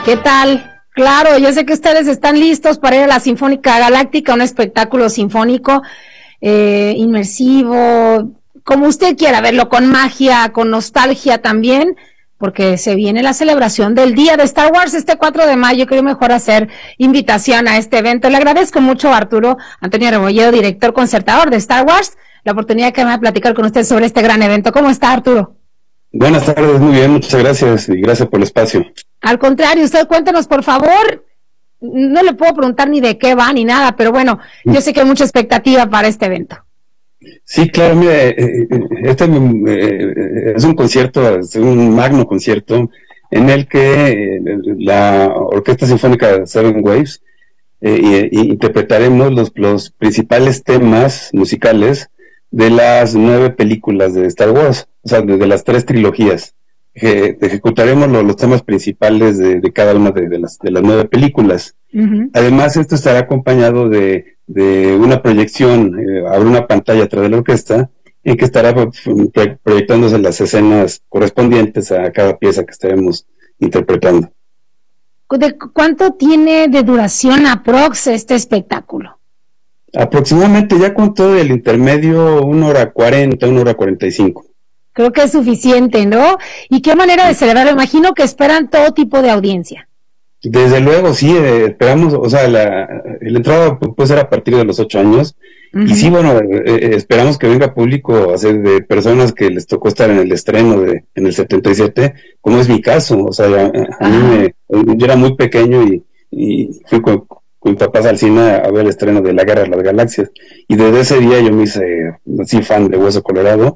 ¿Qué tal? Claro, yo sé que ustedes están listos para ir a la Sinfónica Galáctica, un espectáculo sinfónico inmersivo, como usted quiera verlo, con magia, con nostalgia también, porque se viene la celebración del Día de Star Wars este 4 de mayo. Creo mejor hacer invitación a este evento. Le agradezco mucho a Arturo Antonio Rebolledo, director concertador de Star Wars, la oportunidad que me va a platicar con usted sobre este gran evento. ¿Cómo está, Arturo? Buenas tardes, muy bien, muchas gracias y gracias por el espacio. Al contrario, usted cuéntenos, por favor. No le puedo preguntar ni de qué va ni nada, pero bueno, yo sé que hay mucha expectativa para este evento. Sí, claro, mire, este es un concierto, es un magno concierto en el que la Orquesta Sinfónica Seven Waves interpretaremos los principales temas musicales de las 9 películas de Star Wars, o sea, de las 3 trilogías. Ejecutaremos los temas principales de cada una de las 9 películas. Uh-huh. Además, esto estará acompañado de una proyección, habrá una pantalla a través de la orquesta en que estará proyectándose las escenas correspondientes a cada pieza que estaremos interpretando. ¿De cuánto tiene de duración aprox este espectáculo? Aproximadamente, ya con todo el intermedio, 1:40, 1:45. Creo que es suficiente, ¿no? ¿Y qué manera de celebrarlo? Imagino que esperan todo tipo de audiencia. Desde luego, sí, esperamos, o sea, la entrada puede ser a partir de los 8 años, uh-huh. Y sí, bueno, esperamos que venga público, o sea, de personas que les tocó estar en el estreno en el 77, como es mi caso, o sea, a mí yo era muy pequeño y fui con mis papás al cine a ver el estreno de La Guerra de las Galaxias, y desde ese día yo me hice así fan de Hueso Colorado,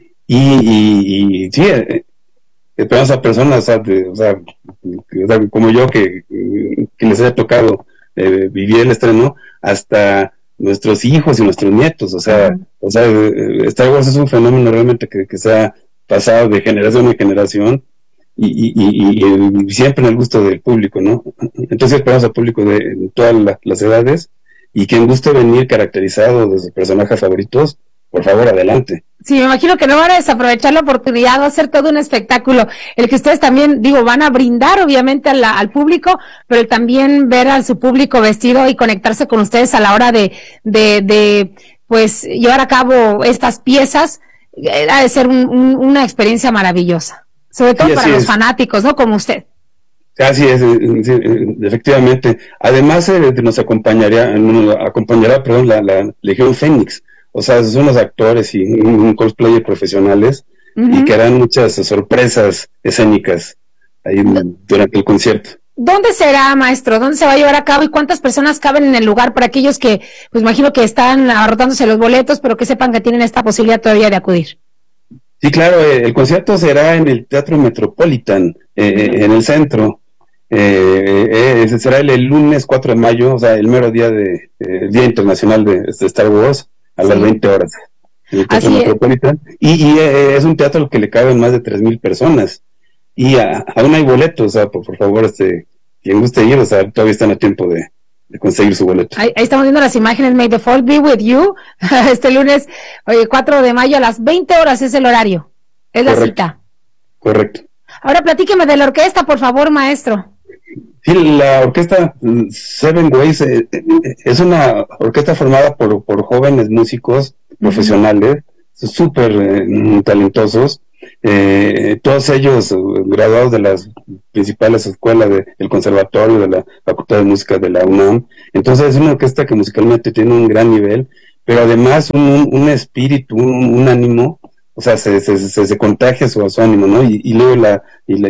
y sí, esperamos a personas, o sea, como yo que les haya tocado vivir el estreno, hasta nuestros hijos y nuestros nietos, o sea, Star Wars es un fenómeno realmente que se ha pasado de generación en generación y siempre en el gusto del público, ¿no? Entonces esperamos al público de todas las edades, y quien guste venir caracterizado de sus personajes favoritos, por favor, adelante. Sí, me imagino que no van a desaprovechar la oportunidad de hacer todo un espectáculo, el que ustedes también, van a brindar obviamente al público, pero también ver a su público vestido y conectarse con ustedes a la hora de pues llevar a cabo estas piezas. Ha de ser una experiencia maravillosa, sobre todo para los fanáticos, ¿no? Como usted. Así es, sí, efectivamente. Además, nos acompañará, la Legión Fénix. O sea, son los actores y un cosplayer profesionales, uh-huh. Y que harán muchas sorpresas escénicas ahí durante el concierto. ¿Dónde será, maestro? ¿Dónde se va a llevar a cabo y cuántas personas caben en el lugar para aquellos que, pues imagino que están abarrotándose los boletos, pero que sepan que tienen esta posibilidad todavía de acudir? Sí, claro, el concierto será en el Teatro Metropolitan, en el centro. Será el lunes 4 de mayo, o sea, el mero día el Día Internacional de Star Wars, a las 20 horas. En el Teatro Metropolitan. Y es un teatro al que le caben más de 3,000 personas. Y aún hay boletos, o sea, por favor, quien guste ir, o sea, todavía están a tiempo de conseguir su boleto. Ahí estamos viendo las imágenes. May the Fourth be with you. Este lunes, 4 de mayo a las 20 horas es el horario. Es la cita. Correcto. Ahora platíqueme de la orquesta, por favor, maestro. Sí, la orquesta Seven Ways es una orquesta formada por jóvenes músicos profesionales, súper talentosos, todos ellos graduados de las principales escuelas del conservatorio, de la Facultad de Música de la UNAM. Entonces es una orquesta que musicalmente tiene un gran nivel, pero además un espíritu, un ánimo. O sea, se contagia su ánimo, ¿no? Y luego el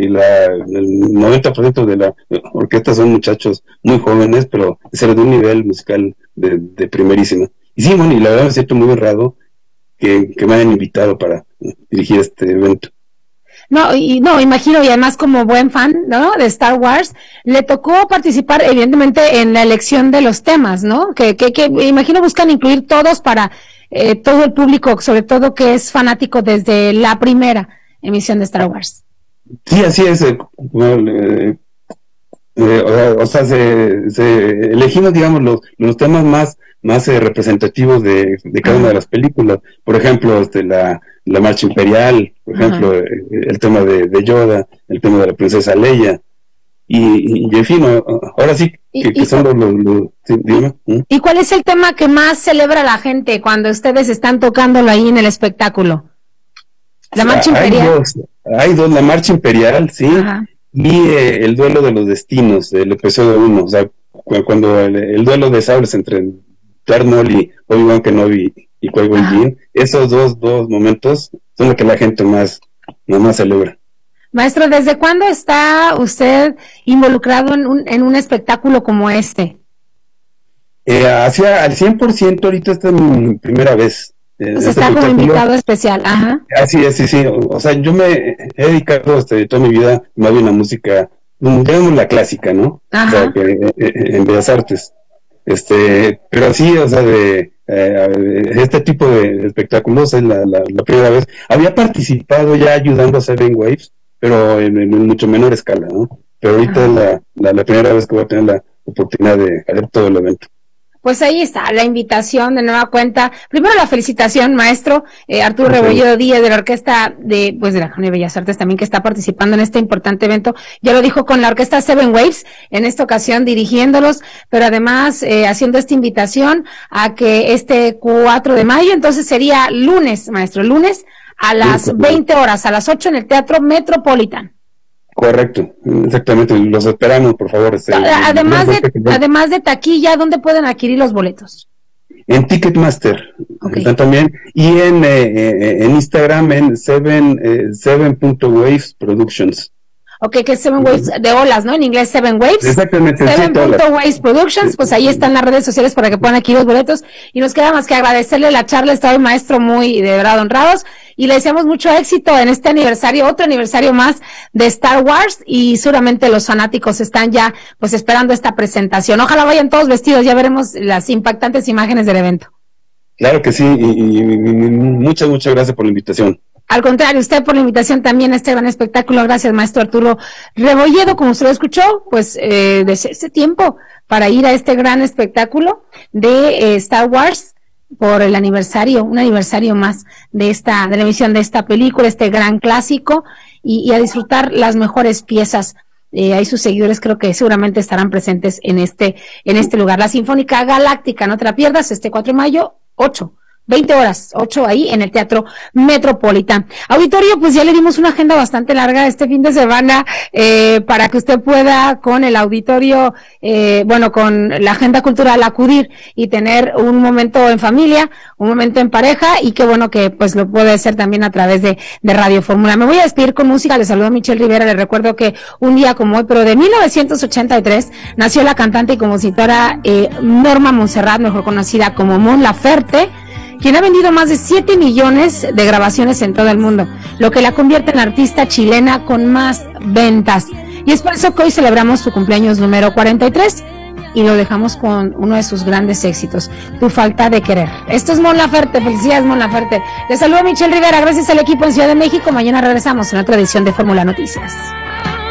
90% de la orquesta son muchachos muy jóvenes, pero ser de un nivel musical de primerísima. Y sí, bueno, y la verdad me siento muy honrado que me hayan invitado para dirigir este evento. No, imagino, y además como buen fan, ¿no?, de Star Wars, le tocó participar evidentemente en la elección de los temas, ¿no? Que imagino buscan incluir todos para todo el público, sobre todo que es fanático desde la primera emisión de Star Wars. Sí, así es. O sea, elegimos, digamos, los temas más representativos de cada una de las películas. Por ejemplo, la marcha imperial, por ejemplo, el tema de Yoda, el tema de la princesa Leia, y en fin, ahora sí que son sí, dime. ¿Y cuál es el tema que más celebra la gente cuando ustedes están tocándolo ahí en el espectáculo? La marcha imperial. Hay dos, la marcha imperial, sí, Ajá. Y el duelo de los destinos, del episodio 1, o sea, cuando el duelo de sables entre Darth Maul y Obi-Wan Kenobi y Qui-Gon Jinn, esos dos momentos son lo que la gente más celebra. Maestro, ¿desde cuándo está usted involucrado en un espectáculo como este? Hacia al 100%, ahorita esta es mi primera vez. Pues está como invitado especial, ajá. Así es, sí. O sea, yo me he dedicado toda mi vida más bien a música, digamos la clásica, ¿no? Ajá. O sea, en Bellas Artes. Pero sí, o sea, de este tipo de espectáculos es la primera vez. Había participado ya ayudando a Seven Waves, pero en mucho menor escala, ¿no? Pero ahorita es la primera vez que voy a tener la oportunidad de hacer todo el evento. Pues ahí está la invitación de nueva cuenta. Primero la felicitación, maestro Arturo Rebolledo Díaz, de la orquesta de la Academia de Bellas Artes también, que está participando en este importante evento. Ya lo dijo con la orquesta Seven Waves, en esta ocasión dirigiéndolos, pero además haciendo esta invitación a que este 4 de mayo, entonces sería lunes, maestro, lunes a las 20 horas, a las 8 en el Teatro Metropolitan. Correcto, exactamente, los esperamos, por favor. Además de taquilla, ¿dónde pueden adquirir los boletos? En Ticketmaster, también, y en Instagram en 7.waves Productions. Ok, que es Seven Waves de olas, ¿no? En inglés Seven Waves. Exactamente. 7.waves Productions, pues ahí están las redes sociales para que puedan adquirir los boletos. Y nos queda más que agradecerle la charla, está hoy maestro muy de verdad honrados. Y le deseamos mucho éxito en este aniversario, otro aniversario más de Star Wars, y seguramente los fanáticos están ya pues esperando esta presentación. Ojalá vayan todos vestidos, ya veremos las impactantes imágenes del evento. Claro que sí, y muchas gracias por la invitación. Al contrario, usted por la invitación también a este gran espectáculo. Gracias, maestro Arturo Rebolledo, como usted lo escuchó, pues desde ese tiempo para ir a este gran espectáculo de Star Wars por el aniversario, un aniversario más de la emisión de esta película, este gran clásico, y a disfrutar las mejores piezas. Ahí sus seguidores creo que seguramente estarán presentes en este lugar. La Sinfónica Galáctica, no te la pierdas, este 4 de mayo, 20 horas, 8 ahí en el Teatro Metropolitan. Auditorio, pues ya le dimos una agenda bastante larga este fin de semana, para que usted pueda con el auditorio, con la agenda cultural acudir y tener un momento en familia, un momento en pareja, y qué bueno que pues lo puede hacer también a través de Radio Fórmula. Me voy a despedir con música, le saludo a Michelle Rivera, le recuerdo que un día como hoy, pero de 1983, nació la cantante y compositora Norma Montserrat, mejor conocida como Mon Laferte, quien ha vendido más de 7 millones de grabaciones en todo el mundo, lo que la convierte en la artista chilena con más ventas. Y es por eso que hoy celebramos su cumpleaños número 43 y lo dejamos con uno de sus grandes éxitos, Tu falta de querer. Esto es Mon Laferte, felicidades Mon Laferte. Les saludo a Michelle Rivera, gracias al equipo en Ciudad de México. Mañana regresamos en otra edición de Fórmula Noticias.